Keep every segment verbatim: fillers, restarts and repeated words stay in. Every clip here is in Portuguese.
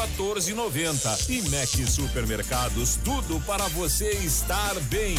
quatorze e noventa. E Mac Supermercados, tudo para você estar bem.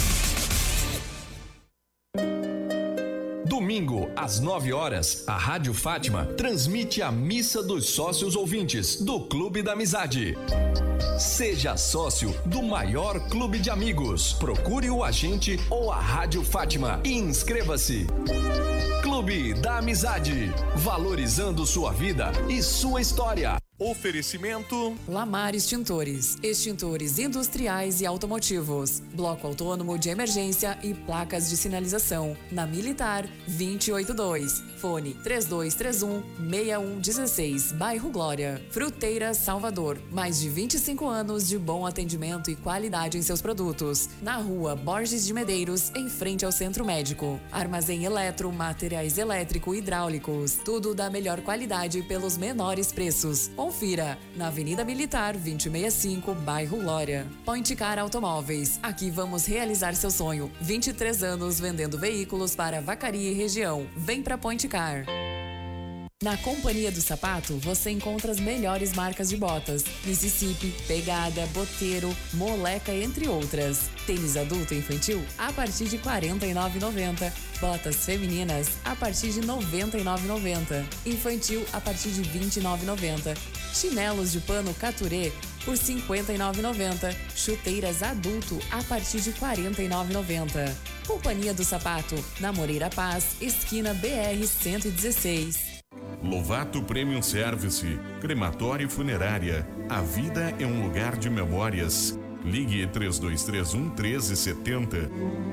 Domingo, às nove horas, a Rádio Fátima transmite a Missa dos Sócios Ouvintes do Clube da Amizade. Seja sócio do maior clube de amigos. Procure o agente ou a Rádio Fátima e inscreva-se. Clube da Amizade, valorizando sua vida e sua história. Oferecimento Lamar Extintores, extintores industriais e automotivos, bloco autônomo de emergência e placas de sinalização, na Militar vinte e oito dois, fone três dois três um, seis um um seis, bairro Glória. Fruteira Salvador, mais de vinte e cinco anos de bom atendimento e qualidade em seus produtos, na rua Borges de Medeiros, em frente ao Centro Médico. Armazém eletro, materiais elétrico e hidráulicos, tudo da melhor qualidade pelos menores preços. Confira, na Avenida Militar vinte e sessenta e cinco, bairro Glória. Point Car Automóveis, aqui vamos realizar seu sonho. vinte e três anos vendendo veículos para Vacaria e região. Vem pra Point Car. Na Companhia do Sapato, você encontra as melhores marcas de botas: Mississippi, Pegada, Boteiro, Moleca, entre outras. Tênis adulto e infantil a partir de quarenta e nove reais e noventa centavos. Botas femininas a partir de noventa e nove reais e noventa centavos. Infantil a partir de vinte e nove reais e noventa centavos. Chinelos de pano Caturé por cinquenta e nove reais e noventa centavos. Chuteiras adulto a partir de quarenta e nove reais e noventa centavos. Companhia do Sapato, na Moreira Paz, esquina B R cento e dezesseis. Lovato Premium Service, crematório e funerária. A vida é um lugar de memórias. Ligue três dois três um, um três sete zero.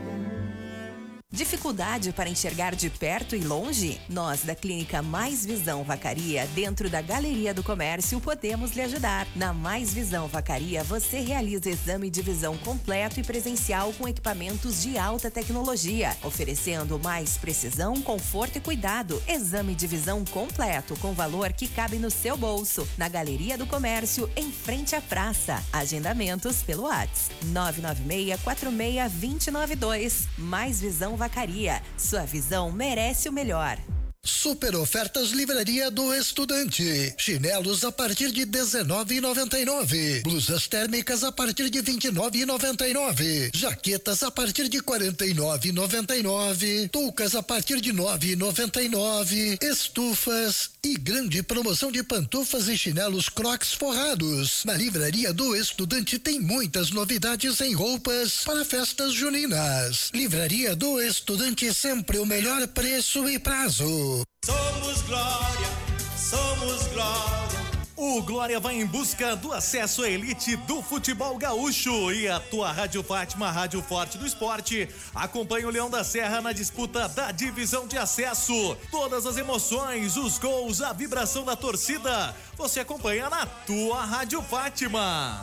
Dificuldade para enxergar de perto e longe? Nós, da Clínica Mais Visão Vacaria, dentro da Galeria do Comércio, podemos lhe ajudar. Na Mais Visão Vacaria, você realiza exame de visão completo e presencial com equipamentos de alta tecnologia, oferecendo mais precisão, conforto e cuidado. Exame de visão completo com valor que cabe no seu bolso. Na Galeria do Comércio, em frente à praça. Agendamentos pelo WhatsApp nove nove seis quatro seis dois zero nove dois. Mais Visão Vacaria, sua visão merece o melhor. Super ofertas Livraria do Estudante. Chinelos a partir de dezenove reais e noventa e nove centavos. Blusas térmicas a partir de vinte e nove reais e noventa e nove centavos. Jaquetas a partir de quarenta e nove reais e noventa e nove centavos. Toucas a partir de nove reais e noventa e nove centavos. Estufas e grande promoção de pantufas e chinelos Crocs forrados. Na Livraria do Estudante tem muitas novidades em roupas para festas juninas. Livraria do Estudante, sempre o melhor preço e prazo. Somos Glória, somos Glória. O Glória vai em busca do acesso à elite do futebol gaúcho e a tua Rádio Fátima, Rádio Forte do Esporte, acompanha o Leão da Serra na disputa da divisão de acesso. Todas as emoções, os gols, a vibração da torcida, você acompanha na tua Rádio Fátima.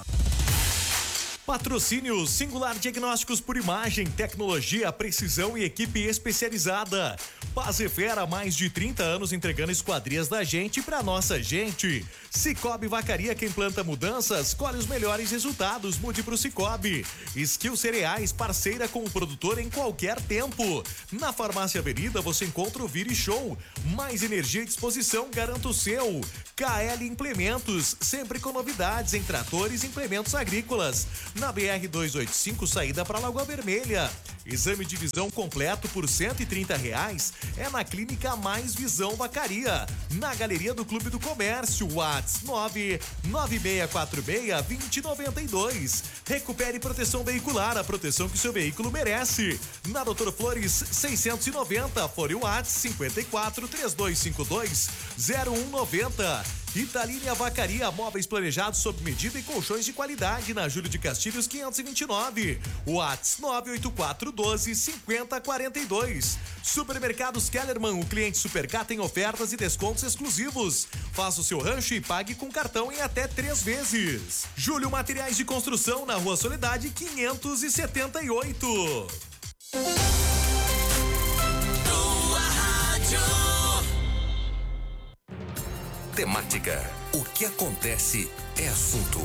Patrocínio Singular Diagnósticos por Imagem, tecnologia, precisão e equipe especializada. Paz e Fera, mais de trinta anos entregando esquadrias da gente pra nossa gente. Cicobi Vacaria, quem planta mudanças, colhe os melhores resultados, mude pro Cicobi. Skill Cereais, parceira com o produtor em qualquer tempo. Na Farmácia Avenida você encontra o Vire Show. Mais energia e disposição, garanta o seu. K L Implementos, sempre com novidades em tratores e implementos agrícolas. Na B R duzentos e oitenta e cinco, saída para Lagoa Vermelha. Exame de visão completo por cento e trinta reais é na Clínica Mais Visão Vacaria, na Galeria do Clube do Comércio. WhatsApp nove nove seis quatro seis dois zero nove dois. Recupere proteção veicular, a proteção que seu veículo merece. Na Doutor Flores seiscentos e noventa, fone WhatsApp cinquenta e quatro, trinta e dois cinquenta e dois, zero um noventa. Italine Vacaria, móveis planejados sob medida e colchões de qualidade, na Júlio de Castilhos quinhentos e vinte e nove. WhatsApp nove oito quatro um dois cinco zero quatro dois. Supermercados Kellerman, o cliente Supercar tem ofertas e descontos exclusivos. Faça o seu rancho e pague com cartão em até três vezes. Júlio Materiais de Construção, na Rua Soledade quinhentos e setenta e oito. Temática. O que acontece é assunto.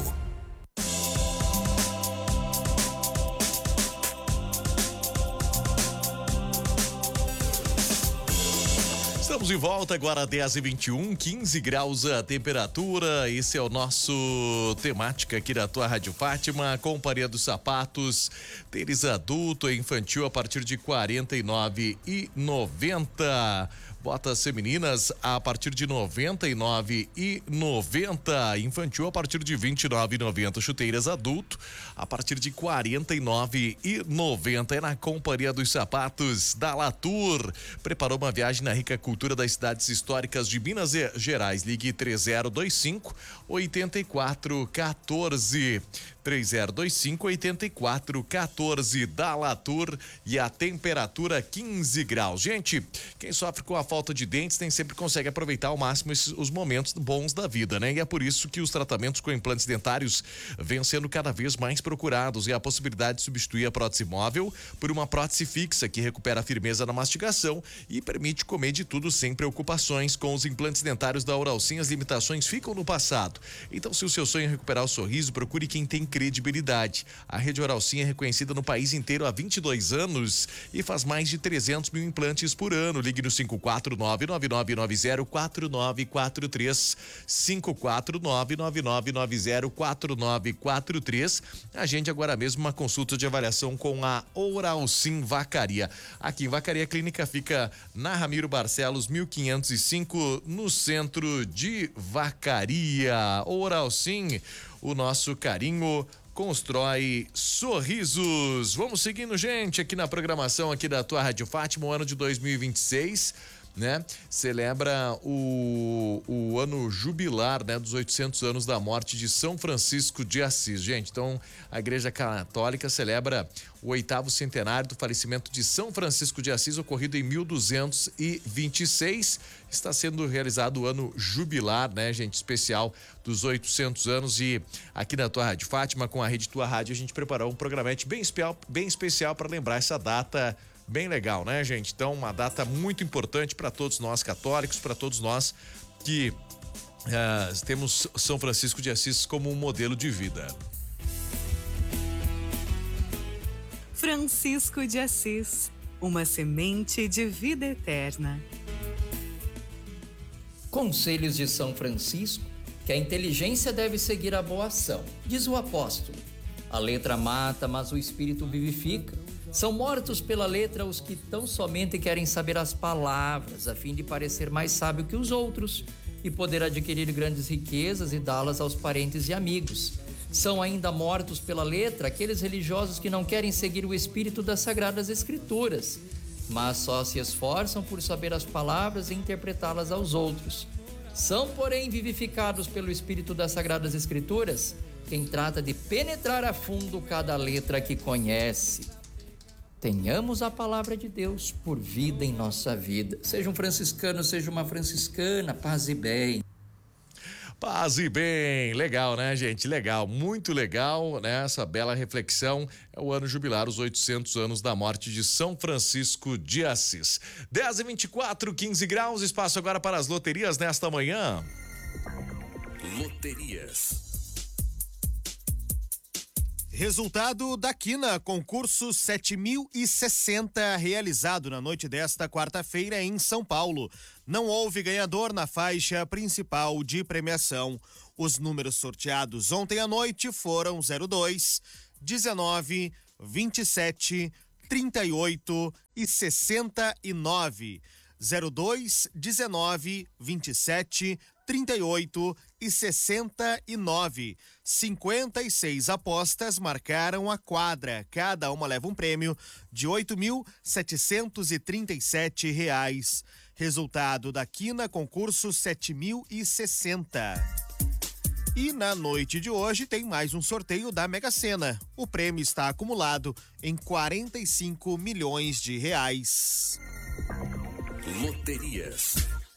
Estamos de volta agora, dez e vinte e um, quinze graus a temperatura. Esse é o nosso temática aqui da tua Rádio Fátima. Companhia dos Sapatos, tênis adulto e infantil a partir de quarenta e nove reais e noventa centavos. Botas femininas a partir de noventa e nove reais e noventa centavos. Infantil a partir de vinte e nove reais e noventa centavos. Chuteiras adulto a partir de quarenta e nove reais e noventa centavos. É na Companhia dos Sapatos da Latour. Preparou uma viagem na rica cultura das cidades históricas de Minas Gerais. Ligue três zero dois cinco, oito quatro um quatro. três zero dois cinco, oito quatro um quatro da Latour e a temperatura quinze graus. Gente, quem sofre com a falta de dentes nem sempre consegue aproveitar ao máximo esses, os momentos bons da vida, né? E é por isso que os tratamentos com implantes dentários vêm sendo cada vez mais procurados, e a possibilidade de substituir a prótese móvel por uma prótese fixa que recupera a firmeza na mastigação e permite comer de tudo sem preocupações. Com os implantes dentários da Oral Sim, as limitações ficam no passado. Então, se o seu sonho é recuperar o sorriso, procure quem tem credibilidade. A rede Oral Sim é reconhecida no país inteiro há vinte e dois anos e faz mais de trezentos mil implantes por ano. Ligue no cinco quatro nove nove nove nove zero quatro nove quatro três, cinco quatro nove nove nove nove zero quatro nove quatro três. Agende agora mesmo uma consulta de avaliação com a Oral Sim Vacaria. Aqui em Vacaria, a clínica fica na Ramiro Barcelos mil quinhentos e cinco, no centro de Vacaria. Oral Sim, o nosso carinho constrói sorrisos. Vamos seguindo, gente, aqui na programação aqui da tua Rádio Fátima. O ano de dois mil e vinte e seis, né, celebra o, o ano jubilar, né, dos oitocentos anos da morte de São Francisco de Assis. Gente, então a Igreja Católica celebra o oitavo centenário do falecimento de São Francisco de Assis, ocorrido em mil duzentos e vinte e seis. Está sendo realizado o ano jubilar, né, gente, especial dos oitocentos anos. E aqui na tua Rádio Fátima, com a Rede Tua Rádio, a gente preparou um programete bem especial, bem especial para lembrar essa data bem legal, né, gente? Então, uma data muito importante para todos nós católicos, para todos nós que uh, temos São Francisco de Assis como um modelo de vida. Francisco de Assis, uma semente de vida eterna. Conselhos de São Francisco, que a inteligência deve seguir a boa ação. Diz o apóstolo: a letra mata, mas o espírito vivifica. São mortos pela letra os que tão somente querem saber as palavras, a fim de parecer mais sábio que os outros e poder adquirir grandes riquezas e dá-las aos parentes e amigos. São ainda mortos pela letra aqueles religiosos que não querem seguir o espírito das Sagradas Escrituras, mas só se esforçam por saber as palavras e interpretá-las aos outros. São, porém, vivificados pelo espírito das Sagradas Escrituras quem trata de penetrar a fundo cada letra que conhece. Tenhamos a palavra de Deus por vida em nossa vida. Seja um franciscano, seja uma franciscana, paz e bem. Paz e bem, legal, né, gente? Legal, muito legal, né? Essa bela reflexão. É o ano jubilar, os oitocentos anos da morte de São Francisco de Assis. dez e vinte e quatro, quinze graus, espaço agora para as loterias nesta manhã. Loterias. Resultado da Quina, concurso sete mil e sessenta, realizado na noite desta quarta-feira em São Paulo. Não houve ganhador na faixa principal de premiação. Os números sorteados ontem à noite foram zero dois, dezenove, vinte e sete, trinta e oito e sessenta e nove. zero dois, dezenove, vinte e sete, trinta e oito e sessenta e nove. cinquenta e seis apostas marcaram a quadra. Cada uma leva um prêmio de oito mil setecentos e trinta e sete reais. Resultado da Quina, concurso sete mil e sessenta. E na noite de hoje tem mais um sorteio da Mega Sena. O prêmio está acumulado em quarenta e cinco milhões de reais. Loterias.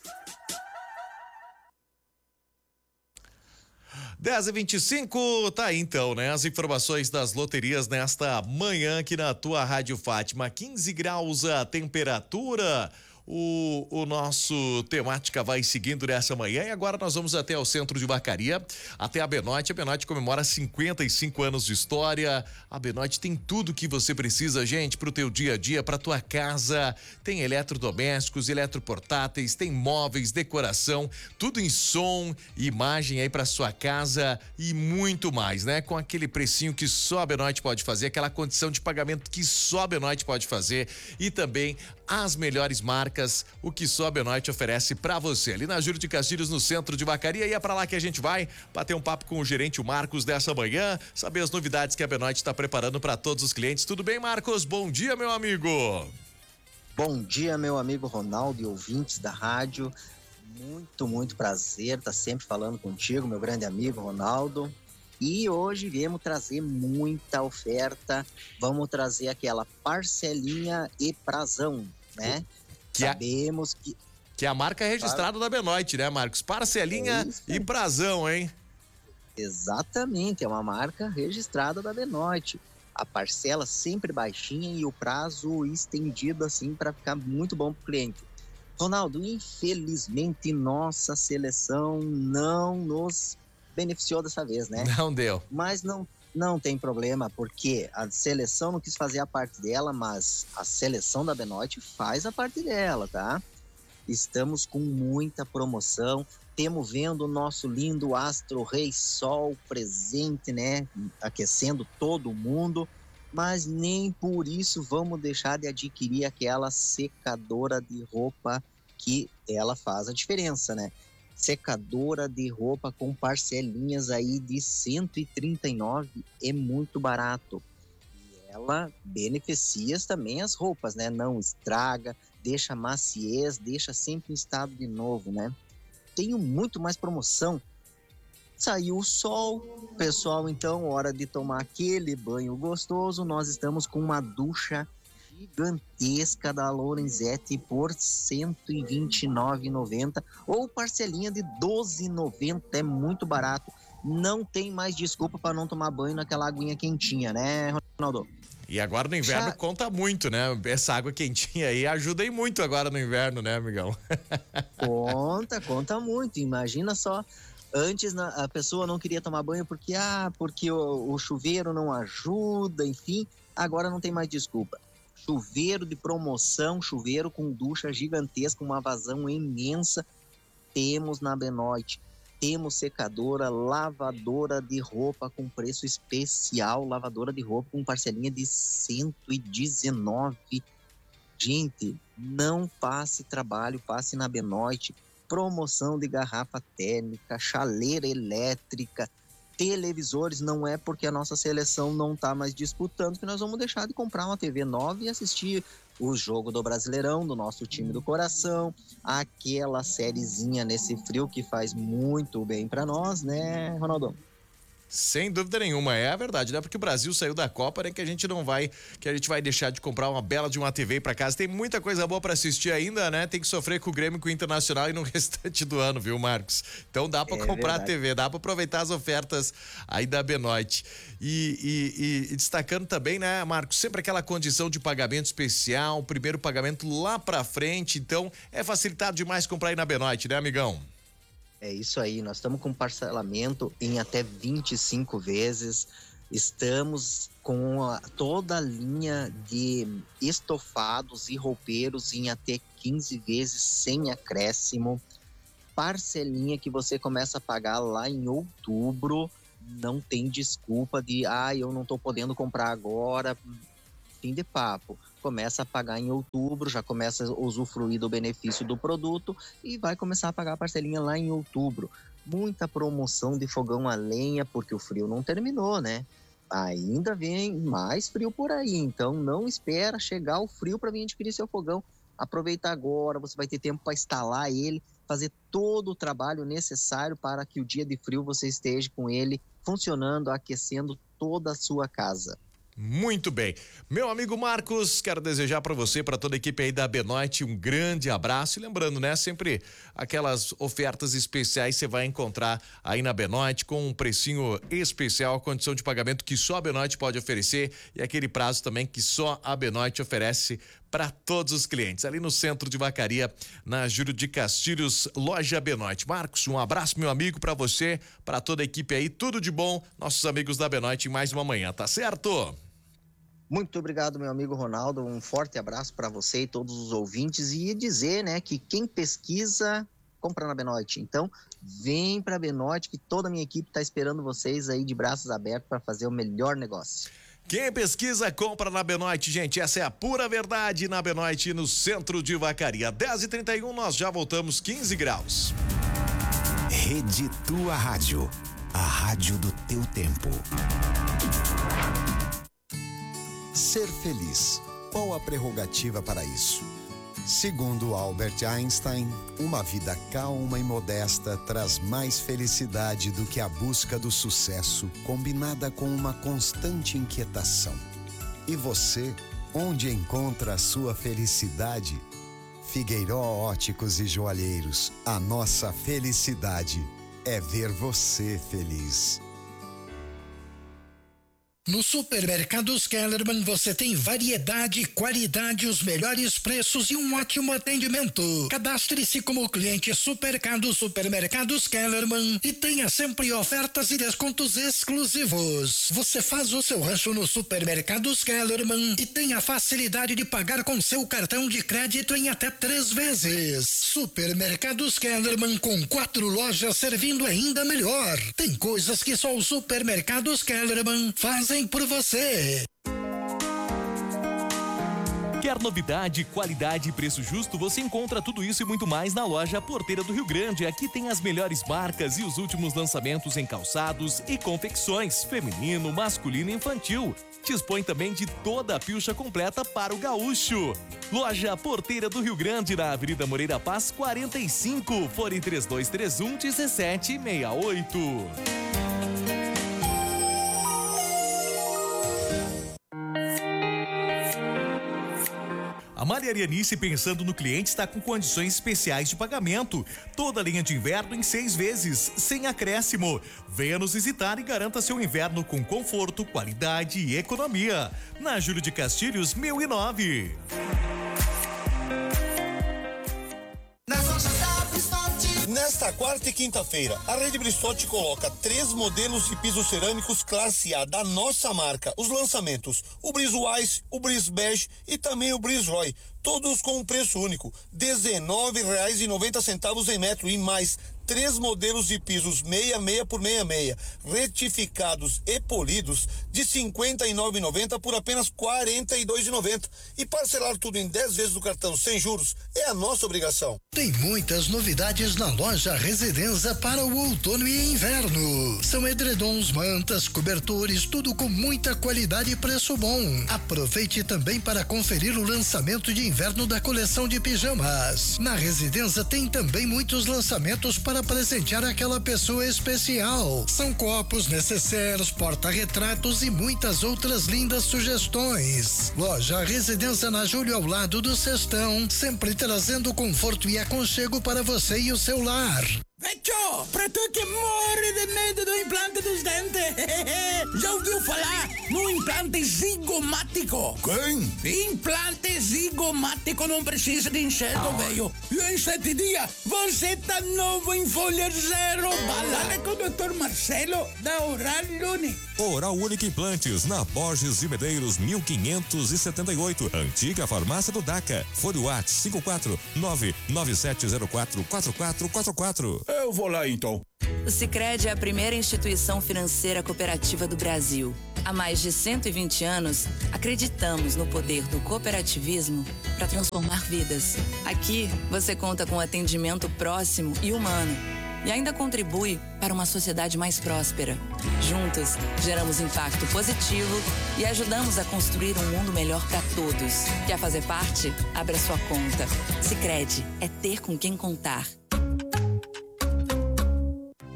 dez e vinte e cinco, tá aí então, né? As informações das loterias nesta manhã aqui na tua Rádio Fátima. quinze graus a temperatura. O, o nosso temática vai seguindo nessa manhã e agora nós vamos até o centro de Vacaria, até a Benoit. A Benoit comemora cinquenta e cinco anos de história. A Benoit tem tudo que você precisa, gente, pro teu dia a dia, pra tua casa. Tem eletrodomésticos, eletroportáteis, tem móveis, decoração, tudo em som, imagem aí pra sua casa e muito mais, né? Com aquele precinho que só a Benoit pode fazer, aquela condição de pagamento que só a Benoit pode fazer e também as melhores marcas, o que só a Benoit oferece pra você. Ali na Júlio de Castilhos, no centro de Vacaria, e é pra lá que a gente vai bater um papo com o gerente, o Marcos, dessa manhã, saber as novidades que a Benoit está preparando para todos os clientes. Tudo bem, Marcos? Bom dia, meu amigo. Bom dia, meu amigo Ronaldo e ouvintes da rádio. Muito, muito prazer estar sempre falando contigo, meu grande amigo Ronaldo. E hoje viemos trazer muita oferta, vamos trazer aquela parcelinha e prazão, né? Que Sabemos a, que... Que é a marca registrada da Benoit, né, Marcos? Parcelinha é e prazão, hein? Exatamente, é uma marca registrada da Benoit. A parcela sempre baixinha e o prazo estendido assim para ficar muito bom para o cliente. Ronaldo, infelizmente nossa seleção não nos beneficiou dessa vez, né? Não deu. Mas não, não tem problema, porque a seleção não quis fazer a parte dela, mas a seleção da Benoit faz a parte dela, tá? Estamos com muita promoção, temos vendo o nosso lindo astro Rei Sol presente, né? Aquecendo todo mundo, mas nem por isso vamos deixar de adquirir aquela secadora de roupa que ela faz a diferença, né? Secadora de roupa com parcelinhas aí de cento e trinta e nove reais, é muito barato. E ela beneficia também as roupas, né? Não estraga, deixa maciez, deixa sempre em estado de novo, né? Tenho muito mais promoção. Saiu o sol, pessoal, então, hora de tomar aquele banho gostoso. Nós estamos com uma ducha gigantesca da Lorenzetti por cento e vinte e nove reais e noventa centavos ou parcelinha de doze reais e noventa centavos, é muito barato. Não tem mais desculpa para não tomar banho naquela aguinha quentinha, né, Ronaldo? E agora no inverno Já... conta muito, né? Essa água quentinha aí ajuda aí muito agora no inverno, né, amigão? Conta, conta muito. Imagina só, antes a pessoa não queria tomar banho porque, ah, porque o, o chuveiro não ajuda, enfim. Agora não tem mais desculpa. Chuveiro de promoção, chuveiro com ducha gigantesca, uma vazão imensa, temos na Benoit. Temos secadora, lavadora de roupa com preço especial, lavadora de roupa com parcelinha de cento e dezenove reais. Gente, não passe trabalho, passe na Benoit. Promoção de garrafa térmica, chaleira elétrica, televisores. Não é porque a nossa seleção não está mais disputando que nós vamos deixar de comprar uma T V nova e assistir o jogo do Brasileirão, do nosso time do coração, aquela sériezinha nesse frio que faz muito bem para nós, né, Ronaldo? Sem dúvida nenhuma, é a verdade, né? Porque o Brasil saiu da Copa, né? Que a gente não vai, que a gente vai deixar de comprar uma bela de uma T V para casa. Tem muita coisa boa para assistir ainda, né? Tem que sofrer com o Grêmio, com o Internacional e no restante do ano, viu, Marcos? Então dá para é comprar verdade. A T V, dá para aproveitar as ofertas aí da Benoit. E, e, e destacando também, né, Marcos, sempre aquela condição de pagamento especial, primeiro pagamento lá para frente. Então é facilitado demais comprar aí na Benoit, né, amigão? É isso aí, nós estamos com parcelamento em até vinte e cinco vezes, estamos com a, toda a linha de estofados e roupeiros em até quinze vezes sem acréscimo, parcelinha que você começa a pagar lá em outubro, não tem desculpa de, ah, eu não estou podendo comprar agora, fim de papo. Começa a pagar em outubro, já começa a usufruir do benefício do produto e vai começar a pagar a parcelinha lá em outubro. Muita promoção de fogão a lenha, porque o frio não terminou, né? Ainda vem mais frio por aí, então não espera chegar o frio para vir adquirir seu fogão. Aproveita agora, você vai ter tempo para instalar ele, fazer todo o trabalho necessário para que o dia de frio você esteja com ele funcionando, aquecendo toda a sua casa. Muito bem. Meu amigo Marcos, quero desejar para você, para toda a equipe aí da Benoit, um grande abraço. E lembrando, né, sempre aquelas ofertas especiais você vai encontrar aí na Benoit com um precinho especial, condição de pagamento que só a Benoit pode oferecer e aquele prazo também que só a Benoit oferece para todos os clientes. Ali no centro de Vacaria, na Júlio de Castilhos, loja Benoit. Marcos, um abraço, meu amigo, para você, para toda a equipe aí, tudo de bom. Nossos amigos da Benoit em mais uma manhã, tá certo? Muito obrigado, meu amigo Ronaldo. Um forte abraço para você e todos os ouvintes. E dizer, né, que quem pesquisa, compra na Benoit. Então, vem para a Benoit, que toda a minha equipe está esperando vocês aí de braços abertos para fazer o melhor negócio. Quem pesquisa, compra na Benoit, gente. Essa é a pura verdade na Benoit, no centro de Vacaria. dez e trinta e um, nós já voltamos, quinze graus. Rede Tua Rádio, a rádio do teu tempo. Ser feliz. Qual a prerrogativa para isso? Segundo Albert Einstein, uma vida calma e modesta traz mais felicidade do que a busca do sucesso, combinada com uma constante inquietação. E você, onde encontra a sua felicidade? Figueiró Óticos e Joalheiros, a nossa felicidade é ver você feliz. No Supermercados Kellerman você tem variedade, qualidade, os melhores preços e um ótimo atendimento. Cadastre-se como cliente Supermercados Supermercados Kellerman e tenha sempre ofertas e descontos exclusivos. Você faz o seu rancho no Supermercados Kellerman e tem a facilidade de pagar com seu cartão de crédito em até três vezes. Supermercados Kellerman, com quatro lojas servindo ainda melhor. Tem coisas que só os Supermercados Kellerman fazem por você. Quer novidade, qualidade e preço justo? Você encontra tudo isso e muito mais na loja Porteira do Rio Grande. Aqui tem as melhores marcas e os últimos lançamentos em calçados e confecções, feminino, masculino e infantil. Dispõe também de toda a pilcha completa para o gaúcho. Loja Porteira do Rio Grande, na Avenida Moreira Paz, quarenta e cinco, fone três dois três um, um sete seis oito. A Malharia Nice, pensando no cliente, está com condições especiais de pagamento. Toda a linha de inverno em seis vezes, sem acréscimo. Venha nos visitar e garanta seu inverno com conforto, qualidade e economia. Na Júlio de Castilhos, mil e nove. Nesta quarta e quinta-feira, a Rede Bristotti coloca três modelos de pisos cerâmicos classe A da nossa marca. Os lançamentos, o Bris Wise, o Bris Beige e também o Bris Roy. Todos com um preço único, dezenove reais e noventa centavos em metro, e mais três modelos de pisos sessenta e seis por sessenta e seis, retificados e polidos, de cinquenta e nove reais e noventa centavos por apenas quarenta e dois reais e noventa centavos. E parcelar tudo em dez vezes do cartão sem juros é a nossa obrigação. Tem muitas novidades na loja Residência para o outono e inverno. São edredons, mantas, cobertores, tudo com muita qualidade e preço bom. Aproveite também para conferir o lançamento de inverno da coleção de pijamas. Na Residência tem também muitos lançamentos para presentear aquela pessoa especial. São copos, necessários, porta-retratos e muitas outras lindas sugestões. Loja Residência na Júlio, ao lado do Cestão, sempre trazendo conforto e aconchego para você e o seu lar. Vecho, pra tu que morre de medo do implante dos dentes, já ouviu falar no implante zigomático? Quem? Implante zigomático não precisa de enxerto, velho. E em sete dias, você tá novo em folha zero. Balada com o doutor Marcelo, da Oral Lune. Oral Única Implantes, na Borges de Medeiros, mil quinhentos e setenta e oito. Antiga farmácia do DACA. Fone WhatsApp cinco quatro nove nove sete zero quatro quatro quatro quatro quatro. Eu vou lá então. O Sicredi é a primeira instituição financeira cooperativa do Brasil. Há mais de cento e vinte anos, acreditamos no poder do cooperativismo para transformar vidas. Aqui, você conta com atendimento próximo e humano. E ainda contribui para uma sociedade mais próspera. Juntos, geramos impacto positivo e ajudamos a construir um mundo melhor para todos. Quer fazer parte? Abra sua conta. Sicredi é ter com quem contar.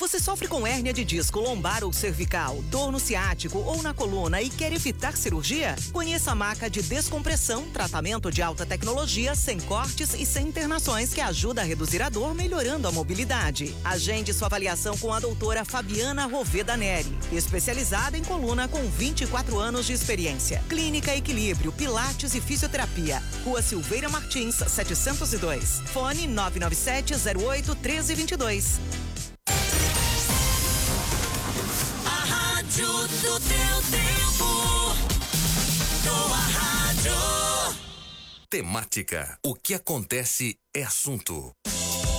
Você sofre com hérnia de disco lombar ou cervical, dor no ciático ou na coluna e quer evitar cirurgia? Conheça a maca de descompressão, tratamento de alta tecnologia, sem cortes e sem internações, que ajuda a reduzir a dor, melhorando a mobilidade. Agende sua avaliação com a doutora Fabiana Roveda Neri, especializada em coluna com vinte e quatro anos de experiência. Clínica Equilíbrio, Pilates e Fisioterapia. Rua Silveira Martins, setecentos e dois. Fone nove nove sete zero oito um três dois dois. A rádio do teu tempo. Tua rádio. Temática. O que acontece é assunto.